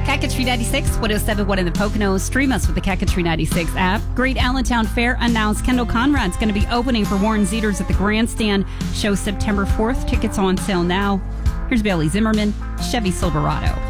Calcatry 96, 107.1 in the Poconos. Stream us with the Calcatry 96 app. Great Allentown Fair announced Kendall Conrad's going to be opening for Warren Zeters at the Grandstand. Show September 4th. Tickets on sale now. Here's Bailey Zimmerman, Chevy Silverado.